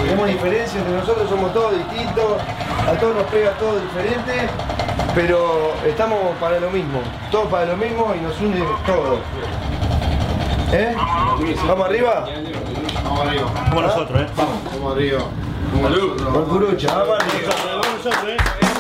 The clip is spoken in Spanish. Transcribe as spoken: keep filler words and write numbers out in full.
Tenemos diferencias entre nosotros, somos todos distintos, a todos nos pega todo diferente, pero estamos para lo mismo, todos para lo mismo y nos une todo. ¿Eh? ¿Vamos arriba? Vamos arriba. Como nosotros, ¿eh? Vamos. Vamos arriba. Como nosotros. Con Curucha, vamos arriba. Vamos nosotros, ¿eh?